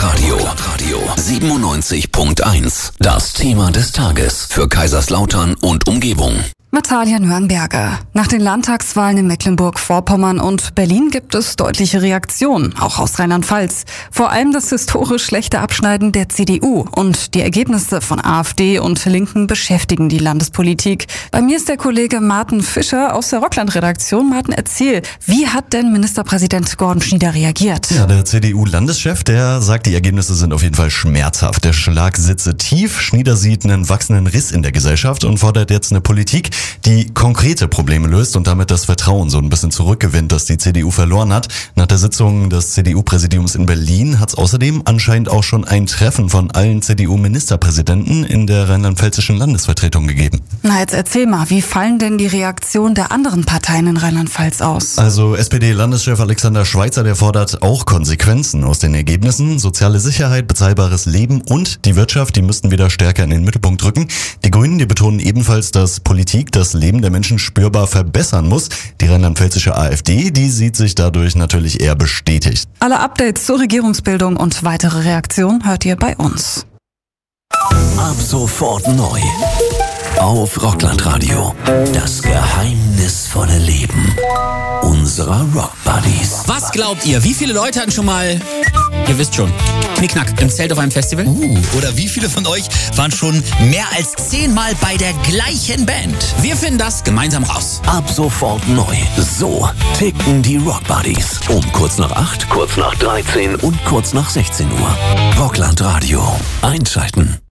Rockland Radio 97.1. Das Thema des Tages für Kaiserslautern und Umgebung. Natalia Nürnberger. Nach den Landtagswahlen in Mecklenburg-Vorpommern und Berlin gibt es deutliche Reaktionen, auch aus Rheinland-Pfalz. Vor allem das historisch schlechte Abschneiden der CDU und die Ergebnisse von AfD und Linken beschäftigen die Landespolitik. Bei mir ist der Kollege Martin Fischer aus der Rockland-Redaktion. Martin, erzähl, wie hat denn Ministerpräsident Gordon Schnieder reagiert? Ja, der CDU-Landeschef, der sagt, die Ergebnisse sind auf jeden Fall schmerzhaft. Der Schlag sitze tief. Schnieder sieht einen wachsenden Riss in der Gesellschaft und fordert jetzt eine Politik, die konkrete Probleme löst und damit das Vertrauen so ein bisschen zurückgewinnt, das die CDU verloren hat. Nach der Sitzung des CDU-Präsidiums in Berlin hat es außerdem anscheinend auch schon ein Treffen von allen CDU-Ministerpräsidenten in der rheinland-pfälzischen Landesvertretung gegeben. Na, jetzt erzähl mal, wie fallen denn die Reaktionen der anderen Parteien in Rheinland-Pfalz aus? Also SPD-Landeschef Alexander Schweitzer, der fordert auch Konsequenzen aus den Ergebnissen. Soziale Sicherheit, bezahlbares Leben und die Wirtschaft, die müssten wieder stärker in den Mittelpunkt rücken. Die Grünen, die betonen ebenfalls, dass Politik das Leben der Menschen spürbar verbessern muss. Die rheinland-pfälzische AfD, die sieht sich dadurch natürlich eher bestätigt. Alle Updates zur Regierungsbildung und weitere Reaktionen hört ihr bei uns. Ab sofort neu auf Rockland Radio. Das geheimnisvolle Leben unserer Rock Buddies. Was glaubt ihr? Wie viele Leute hatten schon mal, ihr wisst schon, Knickknack im Zelt auf einem Festival? Oder wie viele von euch waren schon mehr als 10-mal bei der gleichen Band? Wir finden das gemeinsam raus. Ab sofort neu. So ticken die Rock Buddies. Um kurz nach 8, kurz nach 13 und kurz nach 16 Uhr. Rockland Radio. Einschalten.